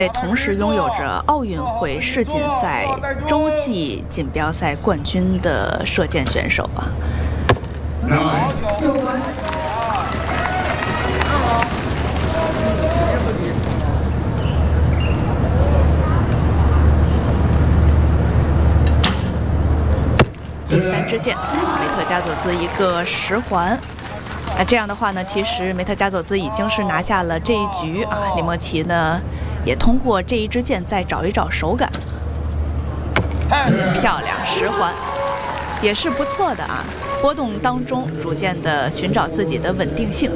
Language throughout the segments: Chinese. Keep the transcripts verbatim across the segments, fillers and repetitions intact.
同时拥有着奥运会世锦赛洲际锦标赛冠军的射箭选手啊。第三支箭，梅特加佐兹一个十环。那这样的话呢，其实梅特加佐兹已经是拿下了这一局啊。李梦琪呢，也通过这一支箭再找一找手感。漂亮，十环，也是不错的啊。波动当中逐渐的寻找自己的稳定性。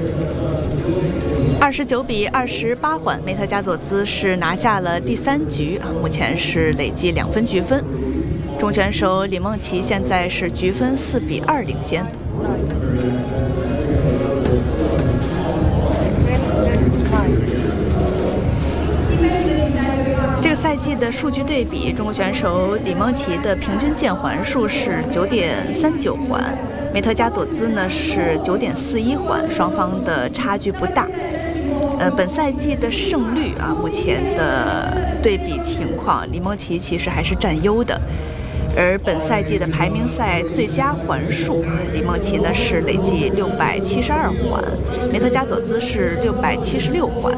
二十九比二十八环，梅特加佐兹是拿下了第三局啊，目前是累计两分局分。中选手李梦琪现在是局分四比二领先。这个赛季的数据对比，中国选手李梦琪的平均箭环数是九点三九环，梅特加佐兹呢是九点四一环，双方的差距不大。呃，本赛季的胜率啊，目前的对比情况，李梦琪其实还是占优的。而本赛季的排名赛最佳环数，李梦琪呢是累计六百七十二环，梅特加佐兹是六百七十六环。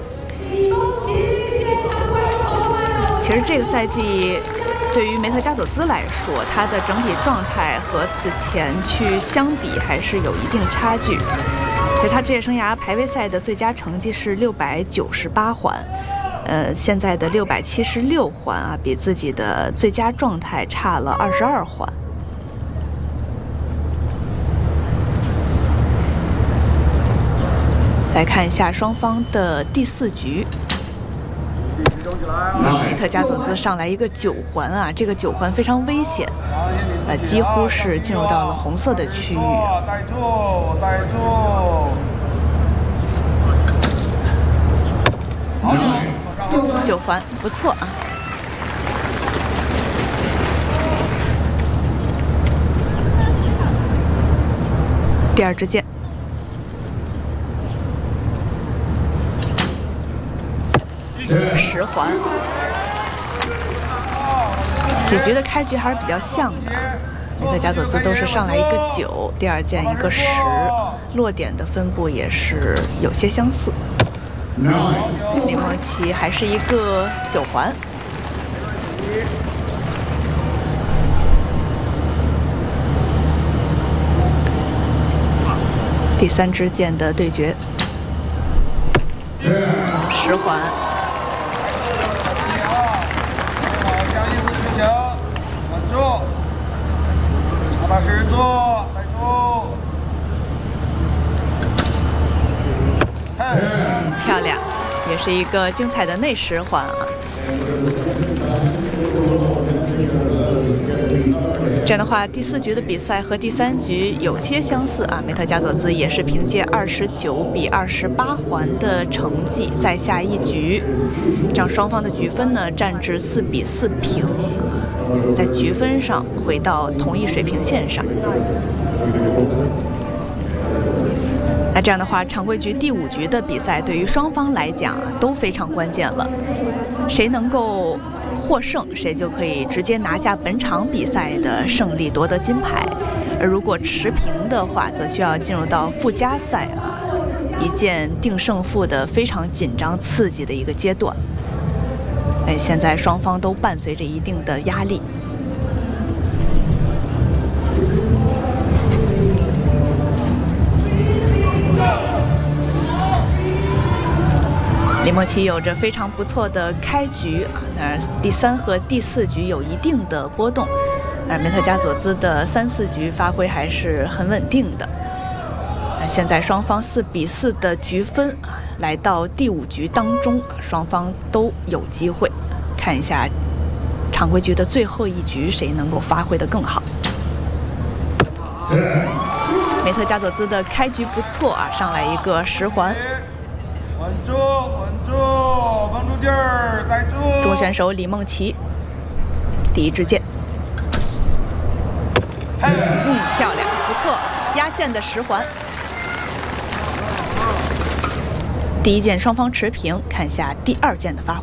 其实这个赛季对于梅特加佐兹来说，他的整体状态和此前去相比还是有一定差距。其实他职业生涯排位赛的最佳成绩是六百九十八环。呃，现在的六百七十六环啊，比自己的最佳状态差了二十二环。来看一下双方的第四局，梅特加佐兹上来一个九环啊，这个九环非常危险，呃，几乎是进入到了红色的区域。 带住，带住。好。 九环不错啊。第二支箭，十环。几局的开局还是比较像的，梅特加佐兹都是上来一个九，第二箭一个十，落点的分布也是有些相似。李梦琪还是一个九环。第三支箭的对决，十环。 稳住，踏踏实做，带住。 漂亮，也是一个精彩的内十环啊。这样的话，第四局的比赛和第三局有些相似啊。梅特加佐兹也是凭借二十九比二十八环的成绩再下一局，这样双方的局分呢战至四比四平，在局分上回到同一水平线上。那这样的话，常规局第五局的比赛对于双方来讲啊都非常关键了，谁能够获胜，谁就可以直接拿下本场比赛的胜利，夺得金牌。而如果持平的话，则需要进入到附加赛啊，一键定胜负的非常紧张刺激的一个阶段。哎，现在双方都伴随着一定的压力。李梦琪有着非常不错的开局啊，那第三和第四局有一定的波动，而梅特加佐兹的三四局发挥还是很稳定的。那现在双方四比四的局分啊，来到第五局当中，双方都有机会。看一下常规局的最后一局，谁能够发挥得更好？梅特加佐兹的开局不错啊，上来一个十环。 稳住，稳住，绷住劲儿，带住。 中选手李梦琪，第一支箭，嗯，漂亮，不错，压线的十环。第一箭双方持平，看一下第二箭的发挥。